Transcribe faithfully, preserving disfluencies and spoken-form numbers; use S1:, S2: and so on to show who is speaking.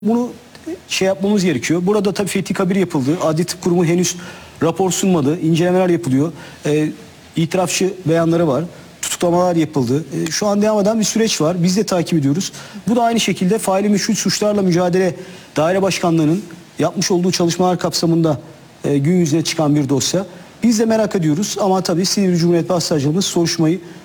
S1: Bunu şey yapmamız gerekiyor. Burada tabii Fethi Kabir yapıldı. Adli Tıp Kurumu henüz rapor sunmadı. İncelemeler yapılıyor. E, itirafçı beyanları var. Tutuklamalar yapıldı. E, şu an devam eden bir süreç var. Biz de takip ediyoruz. Bu da aynı şekilde faili meşhur suçlarla mücadele daire başkanlığının yapmış olduğu çalışmalar kapsamında e, gün yüzüne çıkan bir dosya. Biz de merak ediyoruz ama tabii Silivri Cumhuriyet Başsavcılığımız soruşturmayı